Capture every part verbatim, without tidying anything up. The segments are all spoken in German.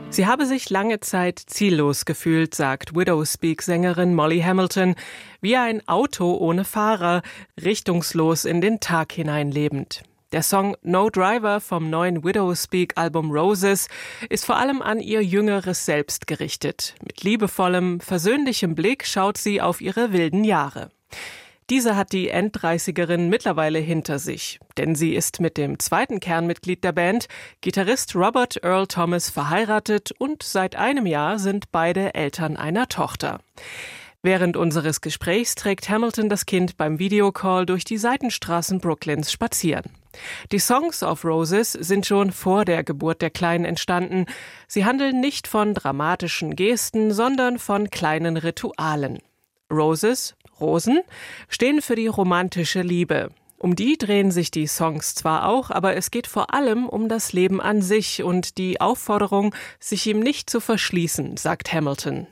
Sie habe sich lange Zeit ziellos gefühlt, sagt Widowspeak-Sängerin Molly Hamilton, wie ein Auto ohne Fahrer, richtungslos in den Tag hinein lebend. Der Song No Driver vom neuen Widowspeak-Album Roses ist vor allem an ihr jüngeres Selbst gerichtet. Mit liebevollem, versöhnlichem Blick schaut sie auf ihre wilden Jahre. Diese hat die Enddreißigerin mittlerweile hinter sich, denn sie ist mit dem zweiten Kernmitglied der Band, Gitarrist Robert Earl Thomas, verheiratet und seit einem Jahr sind beide Eltern einer Tochter. Während unseres Gesprächs trägt Hamilton das Kind beim Videocall durch die Seitenstraßen Brooklyns spazieren. Die Songs auf Roses sind schon vor der Geburt der Kleinen entstanden. Sie handeln nicht von dramatischen Gesten, sondern von kleinen Ritualen. Roses, Rosen, stehen für die romantische Liebe. Um die drehen sich die Songs zwar auch, aber es geht vor allem um das Leben an sich und die Aufforderung, sich ihm nicht zu verschließen, sagt Hamilton.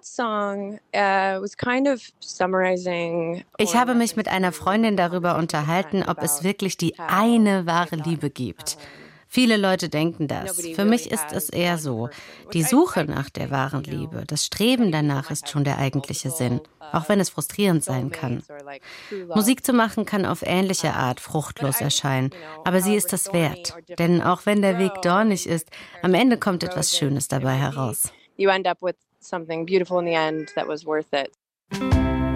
Ich habe mich mit einer Freundin darüber unterhalten, ob es wirklich die eine wahre Liebe gibt. Viele Leute denken das. Für mich ist es eher so. Die Suche nach der wahren Liebe, das Streben danach ist schon der eigentliche Sinn, auch wenn es frustrierend sein kann. Musik zu machen kann auf ähnliche Art fruchtlos erscheinen, aber sie ist das wert. Denn auch wenn der Weg dornig ist, am Ende kommt etwas Schönes dabei heraus. You end up with something beautiful in the end that was worth it.